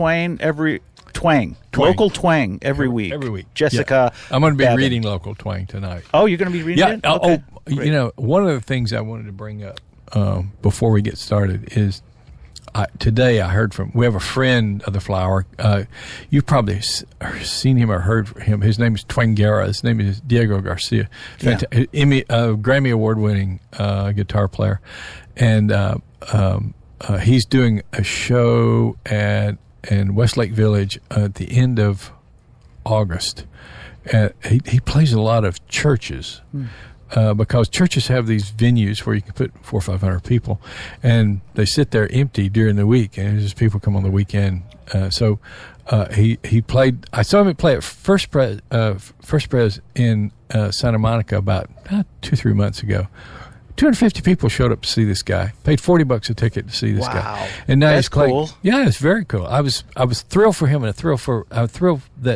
Local twang every week. Every week. Jessica, yeah. I'm going to be Babin. reading Local Twang tonight. Oh, you're going to be reading it? Okay. One of the things I wanted to bring up before we get started is today I heard we have a friend of the Flower. You've probably seen him or heard from him. His name is Twangera. His name is Diego Garcia. Grammy Award-winning guitar player. And he's doing a show in Westlake Village at the end of August. He plays a lot of churches. Because churches have these venues where you can put 400 or 500 people, and they sit there empty during the week, and just people come on the weekend. So he played. I saw him play at First Pres in Santa Monica about 2-3 months ago. 250 people showed up to see this guy. Paid $40 a ticket to see this guy. And now that's he's playing. Cool. Yeah, it's very cool. I was thrilled for him, and I was thrilled that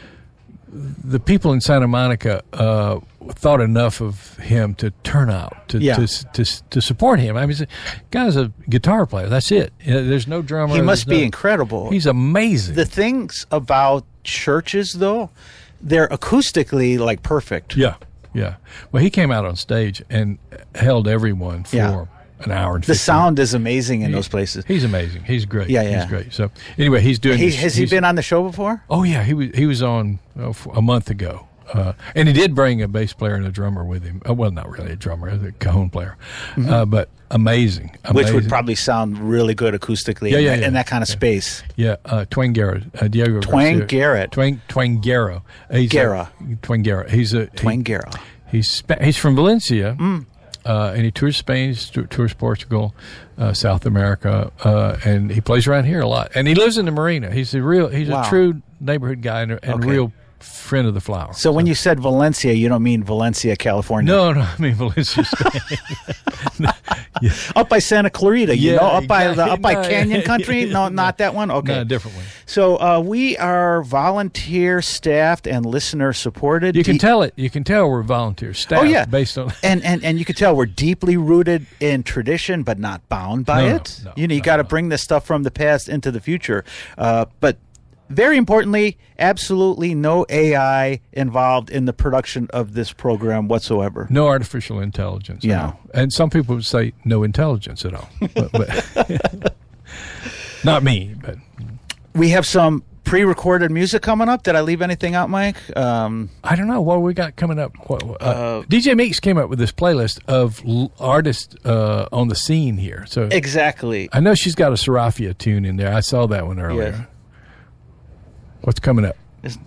the people in Santa Monica thought enough of him to turn out to support him. I mean, the guy's a guitar player. That's it. There's no drummer. He must be incredible. He's amazing. The things about churches, though, they're acoustically like perfect. Yeah. Well, he came out on stage and held everyone for an hour and 15 The sound is amazing in those places. He's amazing. He's great. Yeah. He's great. So anyway, he's doing. Has he been on the show before? Oh yeah, he was on a month ago, and he did bring a bass player and a drummer with him. Well, not really a drummer, a cajon player, but amazing. Which would probably sound really good acoustically in that kind of space. Yeah, Twangera, Diego Twangera. Twangera. Twangera. Twangera. He's from Valencia. And he tours Spain, tours Portugal, South America, and he plays around here a lot. And he lives in the Marina. He's a true neighborhood guy and a real friend of the Flower. So when you said Valencia, you don't mean Valencia, California? No, I mean Valencia, Spain. Up by Santa Clarita, up by Canyon Country? No, not that one? Okay. No, a different one. So we are volunteer staffed and listener supported. You can tell it. You can tell we're volunteer staff. Oh, yeah. Based on and you can tell we're deeply rooted in tradition, but not bound by it. You got to bring this stuff from the past into the future. But very importantly, absolutely no AI involved in the production of this program whatsoever. No artificial intelligence. Yeah. No. And some people would say no intelligence at all. but not me, but. We have some pre-recorded music coming up. Did I leave anything out, Mike? I don't know. What we got coming up? DJ Meeks came up with this playlist of artists on the scene here. So exactly. I know she's got a Serafia tune in there. I saw that one earlier. Yeah. What's coming up?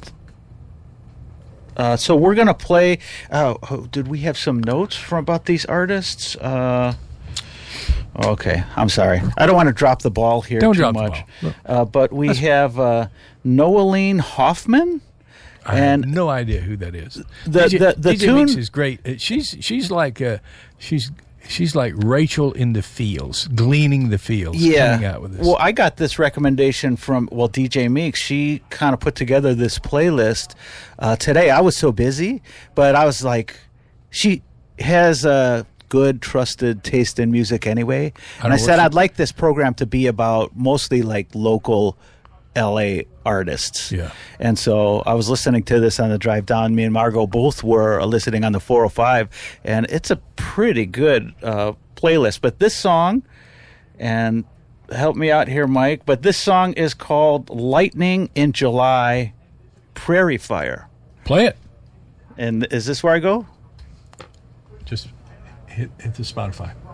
So we're going to play. Did we have some notes about these artists? Okay, I'm sorry. I don't want to drop the ball here too much. But we have Noeline Hoffman. I have no idea who that is. The DJ tune Meeks is great. She's like Rachel in the fields, gleaning the fields. Coming out with this. Well, I got this recommendation from DJ Meeks. She kind of put together this playlist today. I was so busy, but I was like, she has a good, trusted taste in music anyway. And I said I'd like this program to be about mostly like local L.A. artists. Yeah. And so I was listening to this on the drive down. Me and Margot both were listening on the 405, and it's a pretty good playlist. But this song, and help me out here, Mike, but this song is called Lightning in July, Prairie Fire. Play it. And is this where I go? Just hit the Spotify.